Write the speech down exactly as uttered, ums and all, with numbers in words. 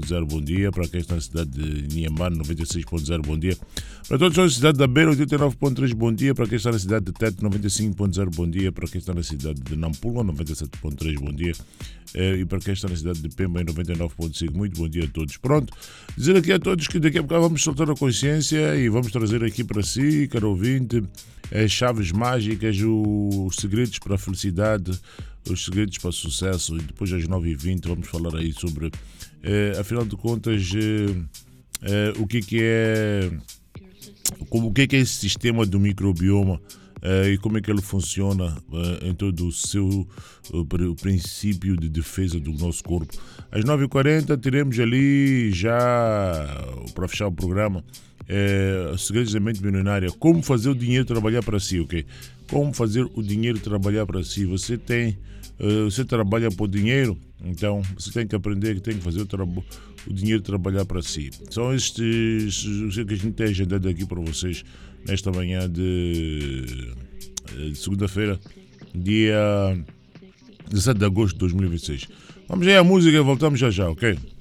ponto zero, bom dia. Para quem está na cidade de Niamban, noventa e seis ponto zero, bom dia. Para todos que estão na cidade da Beira, oitenta e nove ponto três, bom dia. Para quem está na cidade de Tete, noventa e cinco ponto zero, bom dia. Para quem está na cidade de Nampula, noventa e sete ponto três, bom dia. E para quem está na cidade de Pemba, em noventa e nove ponto cinco, muito bom dia a todos. Pronto, dizer aqui a todos que daqui a pouco vamos soltar a consciência e vamos trazer aqui para si, caro ouvinte, as chaves mágicas, os segredos para a felicidade, os segredos para o sucesso. E depois às nove e vinte vamos falar aí sobre, eh, afinal de contas, eh, eh, o que, que é como, o que, que é esse sistema do microbioma, eh, e como é que ele funciona, eh, em todo o seu eh, o princípio de defesa do nosso corpo. Às nove e quarenta teremos ali já, para fechar o programa, É, segredos da mente milionária, como fazer o dinheiro trabalhar para si, ok? Como fazer o dinheiro trabalhar para si. Você tem, uh, você trabalha por dinheiro, então você tem que aprender que tem que fazer o, tra- o dinheiro trabalhar para si. São estes os que a gente tem agendado aqui para vocês nesta manhã de, de segunda-feira, dia dezessete de agosto de dois mil e vinte e seis. Vamos aí à música e voltamos já já, ok?